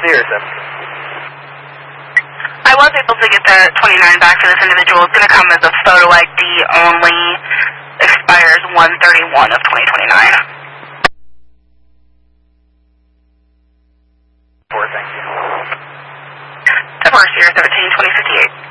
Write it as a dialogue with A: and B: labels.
A: Sierra 17.
B: I was able to get the 29 back for this individual. It's going to come as a photo ID only. Expires 1/31 of 2029.
A: Thank you.
B: 10-4 Sierra 17, 2058.